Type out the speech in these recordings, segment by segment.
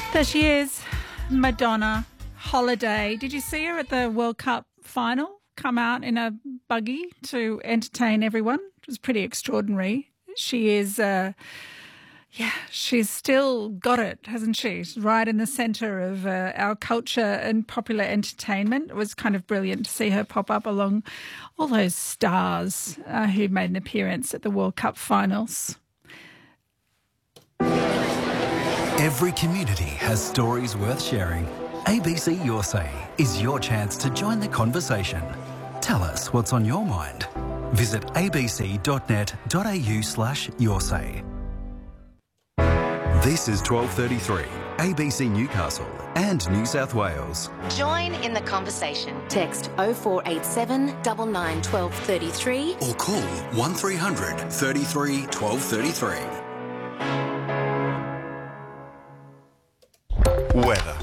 There she is, Madonna, Holiday. Did you see her at the World Cup final? Come out in a buggy to entertain everyone. It was pretty extraordinary. She is, she's still got it, hasn't she? She's right in the centre of our culture and popular entertainment. It was kind of brilliant to see her pop up along all those stars who made an appearance at the World Cup finals. Every community has stories worth sharing. ABC Your Say is your chance to join the conversation. Tell us what's on your mind. Visit abc.net.au/yoursay. This is 1233, ABC Newcastle and New South Wales. Join in the conversation. Text 0487 99 1233 or call 1300 33 1233. Weather.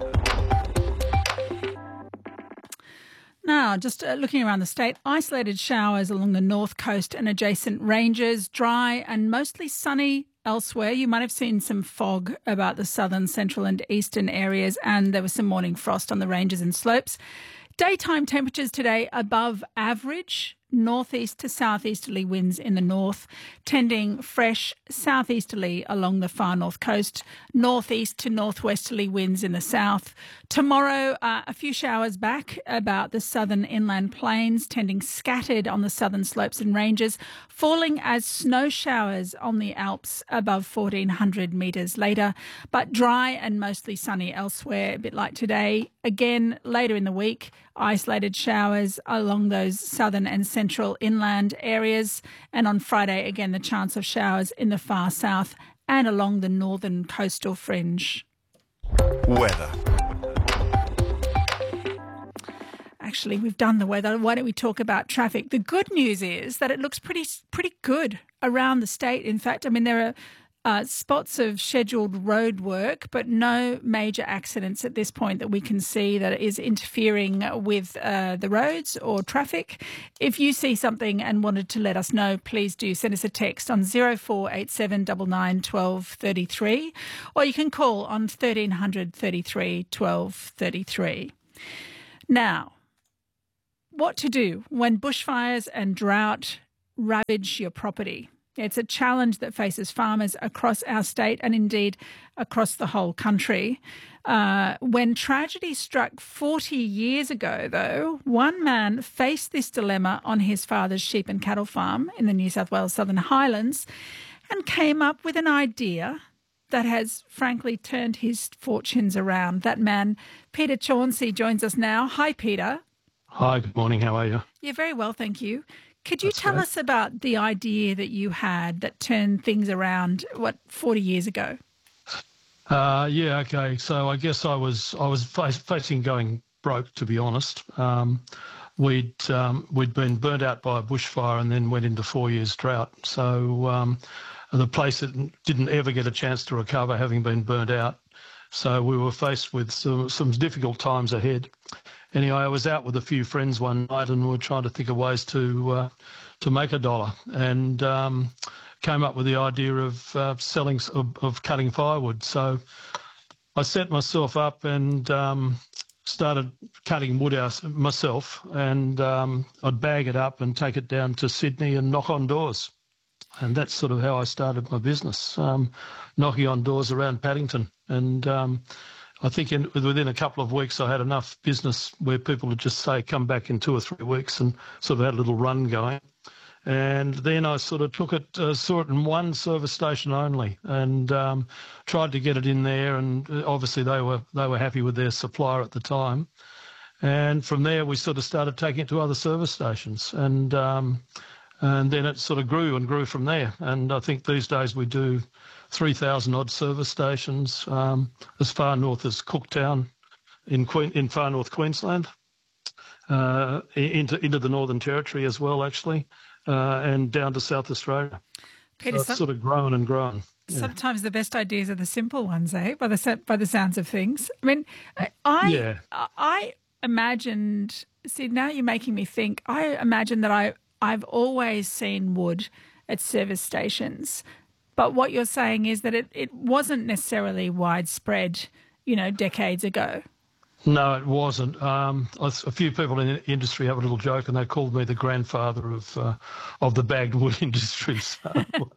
Now, just looking around the state, isolated showers along the north coast and adjacent ranges, dry and mostly sunny elsewhere. You might have seen some fog about the southern, central and eastern areas, and there was some morning frost on the ranges and slopes. Daytime temperatures today above average. Northeast to southeasterly winds in the north, tending fresh southeasterly along the far north coast, northeast to northwesterly winds in the south. Tomorrow, a few showers back about the southern inland plains, tending scattered on the southern slopes and ranges, falling as snow showers on the Alps above 1,400 metres later, but dry and mostly sunny elsewhere, a bit like today. Again, later in the week, isolated showers along those southern and central inland areas. And on Friday, again, the chance of showers in the far south and along the northern coastal fringe. Weather. Actually, we've done the weather. Why don't we talk about traffic? The good news is that it looks pretty good around the state. In fact, I mean, there are spots of scheduled road work, but no major accidents at this point that we can see that is interfering with the roads or traffic. If you see something and wanted to let us know, please do send us a text on 0487 99 1233, or you can call on 1300 33 1233. Now, what to do when bushfires and drought ravage your property? It's a challenge that faces farmers across our state and indeed across the whole country. When tragedy struck 40 years ago, though, one man faced this dilemma on his father's sheep and cattle farm in the New South Wales Southern Highlands and came up with an idea that has frankly turned his fortunes around. That man, Peter Chauncey, joins us now. Hi, Peter. Hi, good morning. How are you? Yeah, very well, thank you. Could you tell us about the idea that you had that turned things around, 40 years ago? Okay. So I guess I was facing going broke, to be honest. We'd been burnt out by a bushfire and then went into 4 years drought. So the place didn't ever get a chance to recover, having been burnt out. So we were faced with some difficult times ahead. Anyway, I was out with a few friends one night and we were trying to think of ways to make a dollar, and came up with the idea of cutting firewood. So I set myself up and started cutting wood out myself, and I'd bag it up and take it down to Sydney and knock on doors. And that's sort of how I started my business, knocking on doors around Paddington. And I think within a couple of weeks I had enough business where people would just say, come back in 2 or 3 weeks, and sort of had a little run going. And then I sort of saw it in one service station only, and tried to get it in there. And obviously they were happy with their supplier at the time. And from there we sort of started taking it to other service stations. And then it sort of grew and grew from there. And I think these days we do 3,000 odd service stations, as far north as Cooktown in far north Queensland, into the Northern Territory as well, actually, and down to South Australia. Peter, so it's sort of grown and grown. Yeah. Sometimes the best ideas are the simple ones, eh? By the sounds of things. I mean, I imagined. See, now you're making me think. I imagine that I've always seen wood at service stations. But what you're saying is that it wasn't necessarily widespread, decades ago. No, it wasn't. A few people in the industry have a little joke, and they called me the grandfather of the bagged wood industry. So,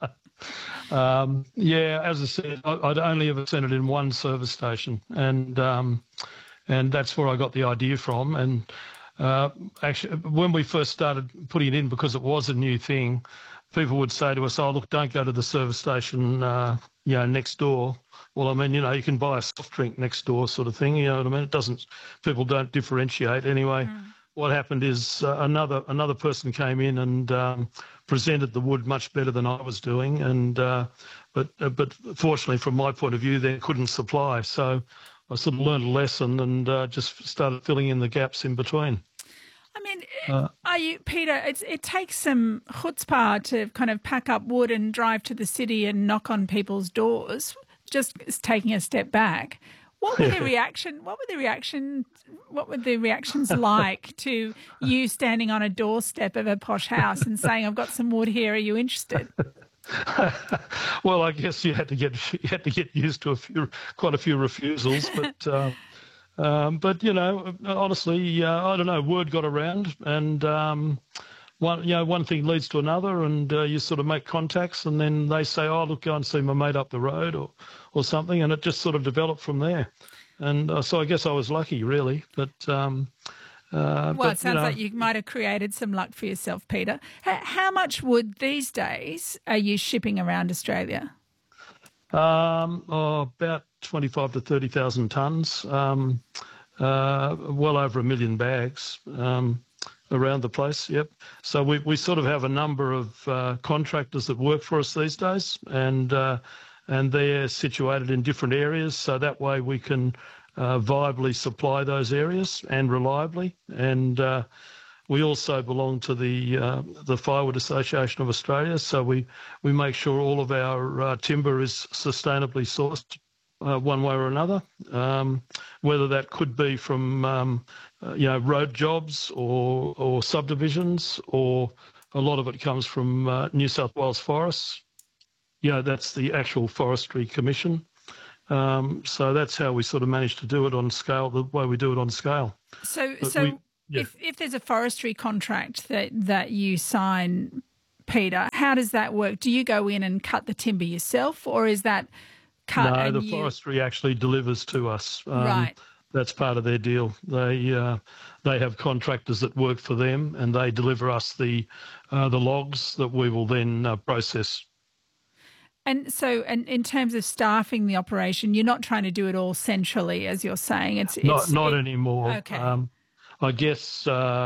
as I said, I'd only ever seen it in one service station, and that's where I got the idea from. And actually, when we first started putting it in, because it was a new thing, people would say to us, "Oh, look, don't go to the service station, next door." Well, I mean, you can buy a soft drink next door, sort of thing. You know what I mean? People don't differentiate anyway. What happened is another person came in and presented the wood much better than I was doing, and but fortunately, from my point of view, they couldn't supply. So I sort of learned a lesson and just started filling in the gaps in between. I mean, Peter, it takes some chutzpah to kind of pack up wood and drive to the city and knock on people's doors. Just taking a step back, what were the reactions like to you standing on a doorstep of a posh house and saying, "I've got some wood here. Are you interested?" Well, I guess you had to get used to quite a few refusals, but honestly, I don't know. Word got around, and one thing leads to another, and you sort of make contacts, and then they say, "Oh, look, go and see my mate up the road," or something, and it just sort of developed from there. And so I guess I was lucky, really. But it sounds like you might have created some luck for yourself, Peter. How much wood these days are you shipping around Australia? About 25 to 30,000 tonnes, well over 1 million bags. Around the place, yep. So we sort of have a number of contractors that work for us these days, and they're situated in different areas, so that way we can viably supply those areas and reliably. And we also belong to the Firewood Association of Australia, so we make sure all of our timber is sustainably sourced one way or another, whether that could be from road jobs or subdivisions, or a lot of it comes from New South Wales forests. That's the actual Forestry Commission. So that's how we sort of managed to do it on scale, the way we do it on scale. If there's a forestry contract that you sign, Peter, how does that work? Do you go in and cut the timber yourself, or is that cut? No, the forestry actually delivers to us. Right. That's part of their deal. They have contractors that work for them, and they deliver us the logs that we will then process. And so, and in terms of staffing the operation, you're not trying to do it all centrally, as you're saying. It's not anymore. Okay. I guess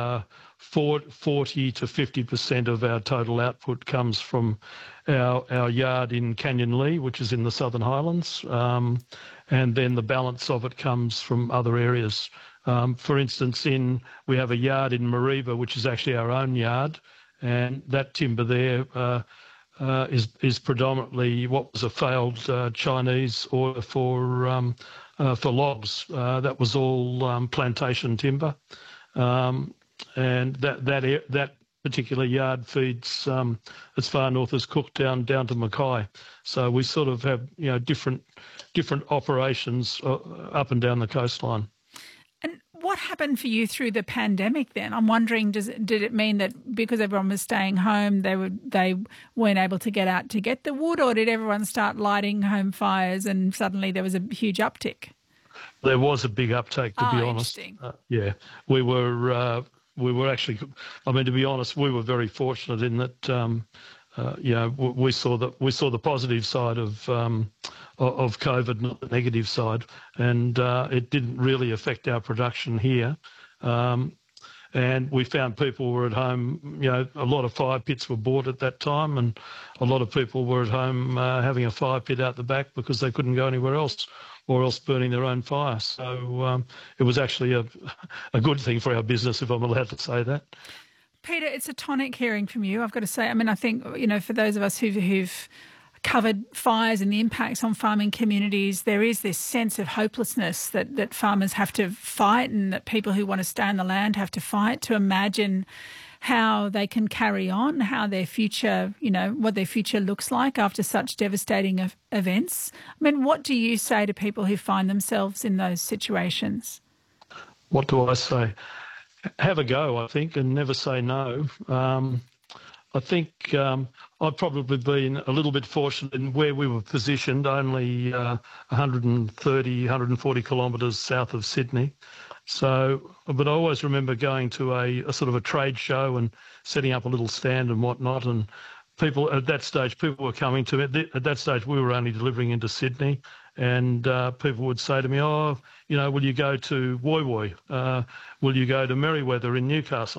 40 to 50% of our total output comes from our yard in Canyon Lee, which is in the Southern Highlands, and then the balance of it comes from other areas. For instance, we have a yard in Mareeba, which is actually our own yard, and that timber there is predominantly what was a failed Chinese order for logs. That was all plantation timber, and that particular yard feeds as far north as Cooktown down to Mackay. So we sort of have different operations up and down the coastline. And what happened for you through the pandemic then? I'm wondering, did it mean that because everyone was staying home, they weren't able to get out to get the wood, or did everyone start lighting home fires and suddenly there was a huge uptick? There was a big uptake, to be honest. We were actually, to be honest, we were very fortunate in that, we saw the positive side of COVID, not the negative side, and it didn't really affect our production here. And we found people were at home. A lot of fire pits were bought at that time, and a lot of people were at home having a fire pit out the back because they couldn't go anywhere else, or else burning their own fire. So it was actually a good thing for our business, if I'm allowed to say that. Peter, it's a tonic hearing from you, I've got to say. I think, for those of us who've covered fires and the impacts on farming communities, there is this sense of hopelessness that farmers have to fight, and that people who want to stay on the land have to fight to imagine how they can carry on, how their future, what their future looks like after such devastating events. I mean, what do you say to people who find themselves in those situations? What do I say? Have a go, I think, and never say no. I think I've probably been a little bit fortunate in where we were positioned, only 130, 140 kilometres south of Sydney. So, but I always remember going to a sort of a trade show and setting up a little stand and whatnot. And people at that stage, people were coming to me. At that stage, we were only delivering into Sydney. And people would say to me, will you go to Woy Woy? Will you go to Merewether in Newcastle?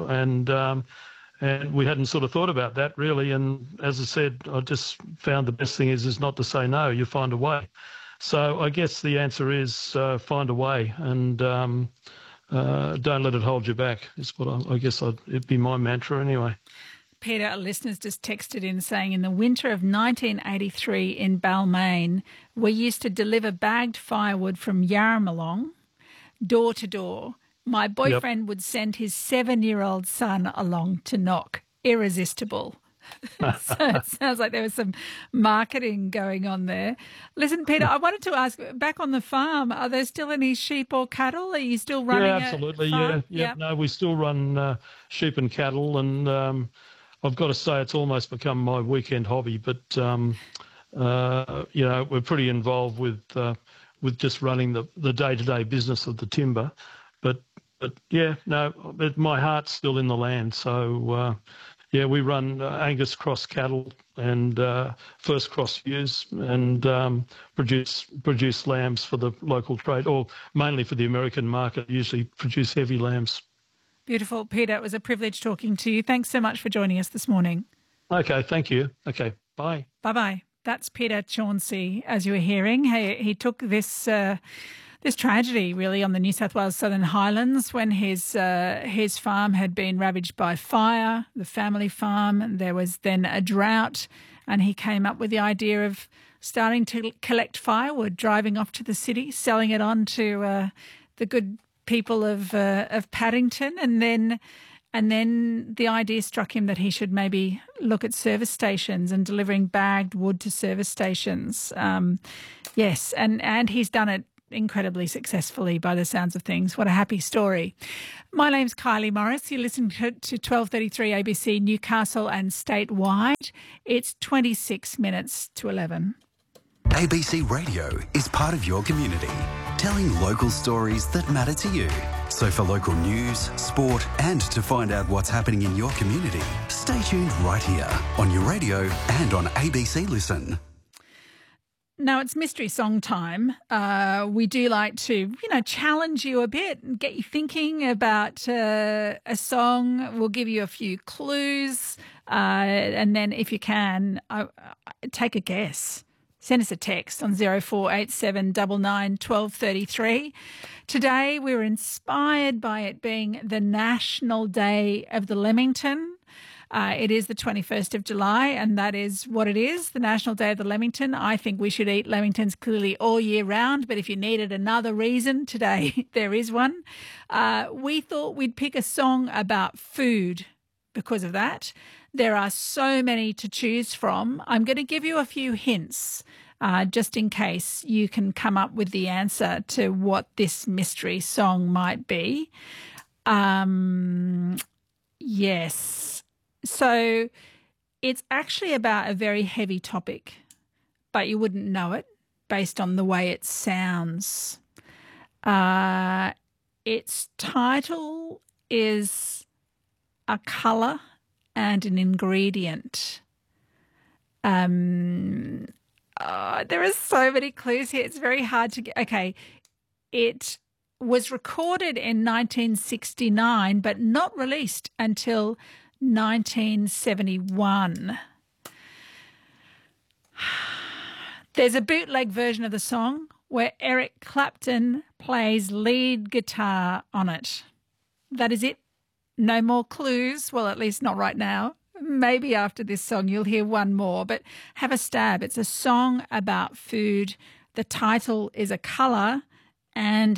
And we hadn't sort of thought about that really. And as I said, I just found the best thing is not to say no. You find a way. So I guess the answer is find a way and don't let it hold you back. Is what I guess it'd be my mantra anyway. Peter, a listener's just texted in saying, in the winter of 1983 in Balmain, we used to deliver bagged firewood from Yarramalong door to door. My boyfriend would send his 7-year-old son along to knock. Irresistible. So it sounds like there was some marketing going on there. Listen, Peter, I wanted to ask, back on the farm, are there still any sheep or cattle? Are you still running Yeah, absolutely. Yeah. No, we still run sheep and cattle, and I've got to say it's almost become my weekend hobby. But we're pretty involved with just running the day-to-day business of the timber. But my heart's still in the land. So we run Angus cross cattle and first cross ewes and produce lambs for the local trade, or mainly for the American market. Usually produce heavy lambs. Beautiful. Peter, it was a privilege talking to you. Thanks so much for joining us this morning. Okay, thank you. Okay, bye. Bye-bye. That's Peter Chauncey, as you were hearing. He took this tragedy really on the New South Wales Southern Highlands when his farm had been ravaged by fire, the family farm. There was then a drought, and he came up with the idea of starting to collect firewood, driving off to the city, selling it on to the good people of Paddington, and then the idea struck him that he should maybe look at service stations and delivering bagged wood to service stations. Yes, and he's done it incredibly successfully by the sounds of things. What a happy story. My name's Kylie Morris. You listen to 1233 ABC Newcastle and statewide. It's 26 minutes to 11. ABC Radio is part of your community, telling local stories that matter to you. So for local news, sport, and to find out what's happening in your community, stay tuned right here on your radio and on ABC Listen. Now, it's mystery song time. We do like to, challenge you a bit and get you thinking about a song. We'll give you a few clues. And then if you can, take a guess. Send us a text on 0487 99 1233. Today, we were inspired by it being the National Day of the Lemington. It is the 21st of July, and that is what it is, the National Day of the Lemington. I think we should eat Lemingtons clearly all year round, but if you needed another reason, today there is one. We thought we'd pick a song about food because of that. There are so many to choose from. I'm going to give you a few hints just in case you can come up with the answer to what this mystery song might be. Yes. So it's actually about a very heavy topic, but you wouldn't know it based on the way it sounds. Its title is a colour and an ingredient. There are so many clues here. It's very hard to get. Okay, it was recorded in 1969, but not released until 1971. There's a bootleg version of the song where Eric Clapton plays lead guitar on it. That is it. No more clues. Well, at least not right now. Maybe after this song you'll hear one more, but have a stab. It's a song about food. The title is A Colour and